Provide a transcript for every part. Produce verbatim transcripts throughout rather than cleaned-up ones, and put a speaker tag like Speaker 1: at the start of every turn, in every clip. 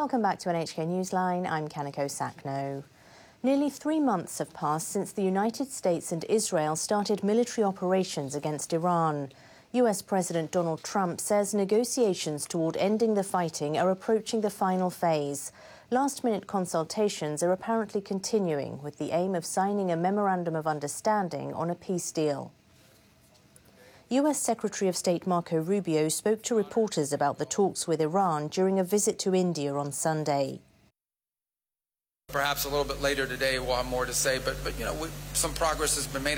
Speaker 1: Welcome back to N H K Newsline. I'm Kanako Sakno. Nearly three months have passed since the United States and Israel started military operations against Iran. U S President Donald Trump says negotiations toward ending the fighting are approaching the final phase. Last-minute consultations are apparently continuing with the aim of signing a memorandum of understanding on a peace deal. U S Secretary of State Marco Rubio spoke to reporters about the talks with Iran during a visit to India on Sunday.
Speaker 2: Perhaps a little bit later today we'll have more to say, but, but you know, we, some progress has been made.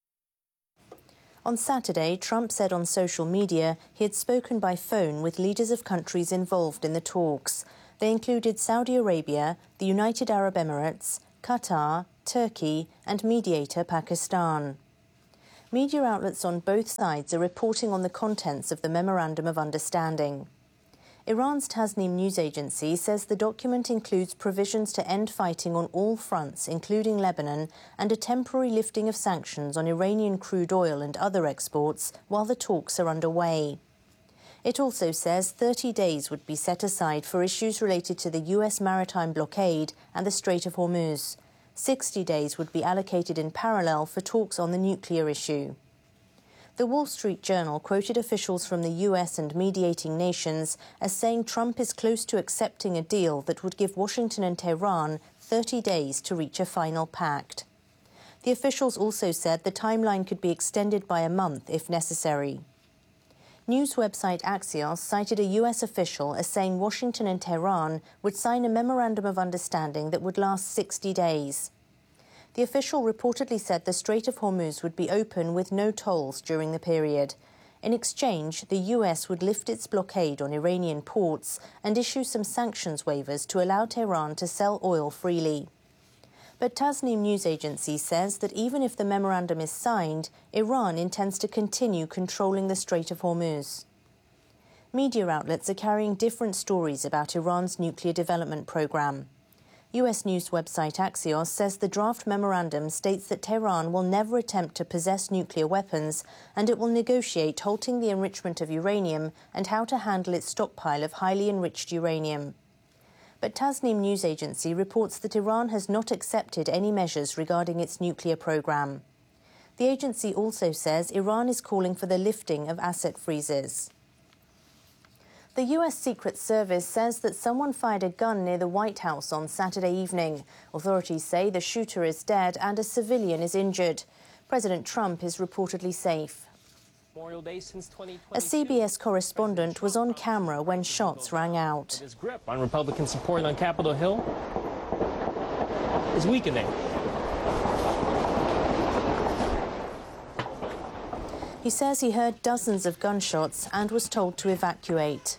Speaker 1: On Saturday, Trump said on social media he had spoken by phone with leaders of countries involved in the talks. They included Saudi Arabia, the United Arab Emirates, Qatar, Turkey, and mediator Pakistan. Media outlets on both sides are reporting on the contents of the Memorandum of Understanding. Iran's Tasnim news agency says the document includes provisions to end fighting on all fronts, including Lebanon, and a temporary lifting of sanctions on Iranian crude oil and other exports while the talks are underway. It also says thirty days would be set aside for issues related to the U S maritime blockade and the Strait of Hormuz. sixty days would be allocated in parallel for talks on the nuclear issue. The Wall Street Journal quoted officials from the U S and mediating nations as saying Trump is close to accepting a deal that would give Washington and Tehran thirty days to reach a final pact. The officials also said the timeline could be extended by a month if necessary. News website Axios cited a U S official as saying Washington and Tehran would sign a memorandum of understanding that would last sixty days. The official reportedly said the Strait of Hormuz would be open with no tolls during the period. In exchange, the U S would lift its blockade on Iranian ports and issue some sanctions waivers to allow Tehran to sell oil freely. But Tasnim news agency says that even if the memorandum is signed, Iran intends to continue controlling the Strait of Hormuz. Media outlets are carrying different stories about Iran's nuclear development program. U S news website Axios says the draft memorandum states that Tehran will never attempt to possess nuclear weapons and it will negotiate halting the enrichment of uranium and how to handle its stockpile of highly enriched uranium. But Tasnim news agency reports that Iran has not accepted any measures regarding its nuclear program. The agency also says Iran is calling for the lifting of asset freezes. The U S Secret Service says that someone fired a gun near the White House on Saturday evening. Authorities say the shooter is dead and a civilian is injured. President Trump is reportedly safe. A C B S correspondent was on camera when shots rang out.
Speaker 3: His grip on Republican support on Capitol Hill is weakening.
Speaker 1: He says he heard dozens of gunshots and was told to evacuate.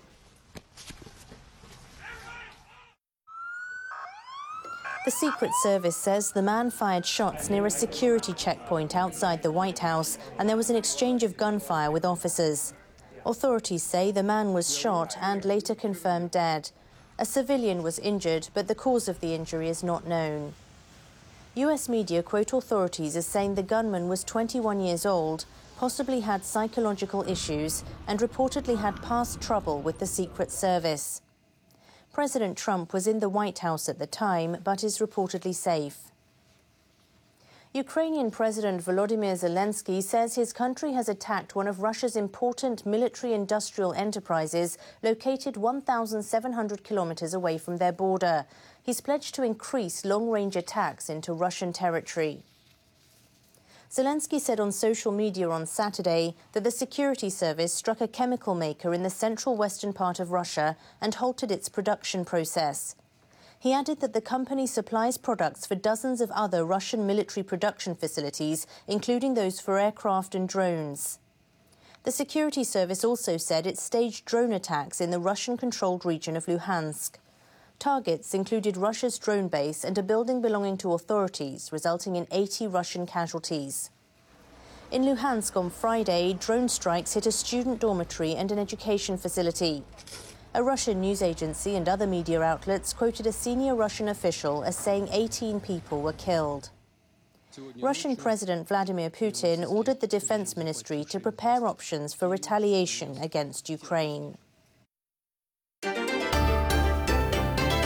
Speaker 1: The Secret Service says the man fired shots near a security checkpoint outside the White House and there was an exchange of gunfire with officers. Authorities say the man was shot and later confirmed dead. A civilian was injured, but the cause of the injury is not known. U S media quote authorities as saying the gunman was twenty-one years old, possibly had psychological issues, and reportedly had past trouble with the Secret Service. President Trump was in the White House at the time, but is reportedly safe. Ukrainian President Volodymyr Zelensky says his country has attacked one of Russia's important military-industrial enterprises located one thousand seven hundred kilometers away from their border. He's pledged to increase long-range attacks into Russian territory. Zelensky said on social media on Saturday that the security service struck a chemical maker in the central western part of Russia and halted its production process. He added that the company supplies products for dozens of other Russian military production facilities, including those for aircraft and drones. The security service also said it staged drone attacks in the Russian-controlled region of Luhansk. Targets included Russia's drone base and a building belonging to authorities, resulting in eighty Russian casualties. In Luhansk on Friday, drone strikes hit a student dormitory and an education facility. A Russian news agency and other media outlets quoted a senior Russian official as saying eighteen people were killed. Russian President Vladimir Putin ordered the Defense Ministry to prepare options for retaliation against Ukraine.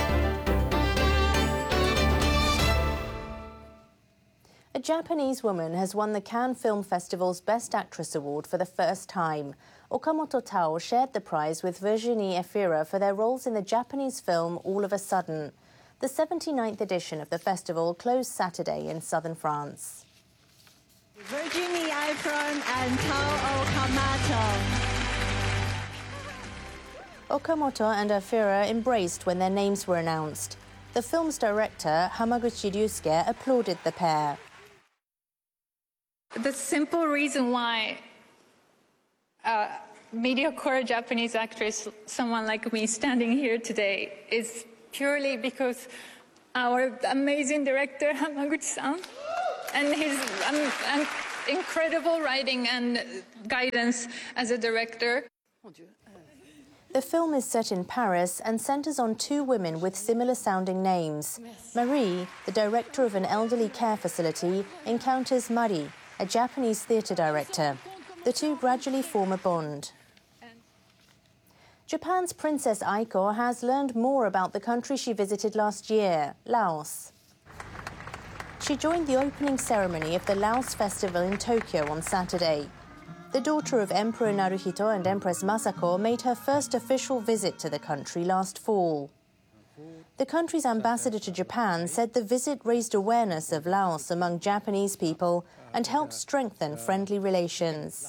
Speaker 1: Japanese woman has won the Cannes Film Festival's Best Actress Award for the first time. Okamoto Tao shared the prize with Virginie Efira for their roles in the Japanese film All of a Sudden. The seventy-ninth edition of the festival closed Saturday in southern France.
Speaker 4: Virginie Efira and Tao Okamoto.
Speaker 1: Okamoto and Efira embraced when their names were announced. The film's director, Hamaguchi Ryusuke, applauded the pair.
Speaker 5: The simple reason why a mediocre Japanese actress, someone like me, standing here today is purely because our amazing director, Hamaguchi-san, and his um, um, incredible writing and guidance as a director.
Speaker 1: The film is set in Paris and centres on two women with similar-sounding names. Marie, the director of an elderly care facility, encounters Mari, a Japanese theatre director. The two gradually form a bond. Japan's Princess Aiko has learned more about the country she visited last year, Laos. She joined the opening ceremony of the Laos Festival in Tokyo on Saturday. The daughter of Emperor Naruhito and Empress Masako made her first official visit to the country last fall. The country's ambassador to Japan said the visit raised awareness of Laos among Japanese people and helped strengthen friendly relations.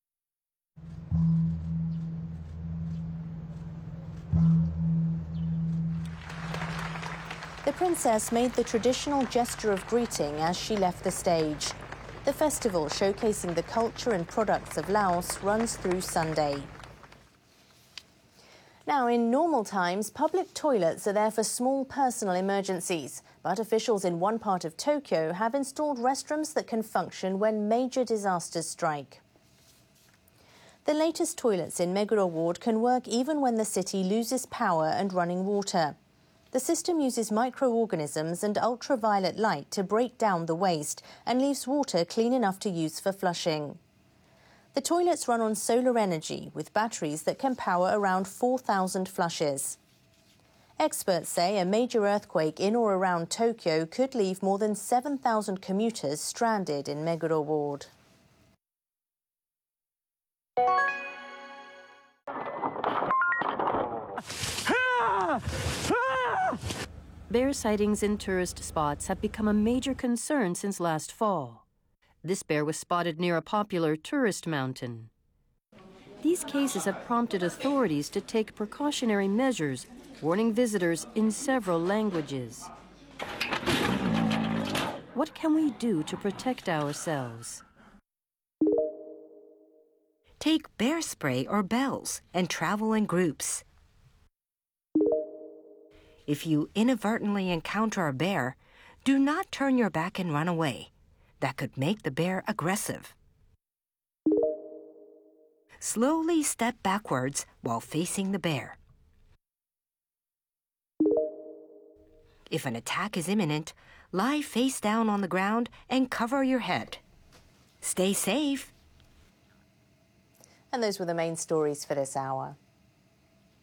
Speaker 1: The princess made the traditional gesture of greeting as she left the stage. The festival, showcasing the culture and products of Laos, runs through Sunday. Now, in normal times, public toilets are there for small personal emergencies, but officials in one part of Tokyo have installed restrooms that can function when major disasters strike. The latest toilets in Meguro Ward can work even when the city loses power and running water. The system uses microorganisms and ultraviolet light to break down the waste and leaves water clean enough to use for flushing. The toilets run on solar energy with batteries that can power around four thousand flushes. Experts say a major earthquake in or around Tokyo could leave more than seven thousand commuters stranded in Meguro Ward.
Speaker 6: Bear sightings in tourist spots have become a major concern since last fall. This bear was spotted near a popular tourist mountain. These cases have prompted authorities to take precautionary measures, warning visitors in several languages. What can we do to protect ourselves?
Speaker 7: Take bear spray or bells and travel in groups. If you inadvertently encounter a bear, do not turn your back and run away. That could make the bear aggressive. Slowly step backwards while facing the bear. If an attack is imminent, lie face down on the ground and cover your head. Stay safe.
Speaker 1: And those were the main stories for this hour.